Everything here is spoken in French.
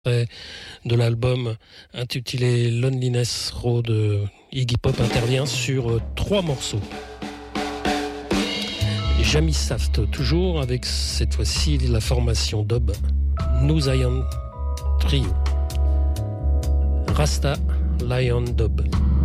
de l'album intitulé Loneliness Road. Iggy Pop intervient sur 3 morceaux. Jamie Saft toujours avec cette fois-ci la formation dub New Zion Trio. Rasta Lion Dub.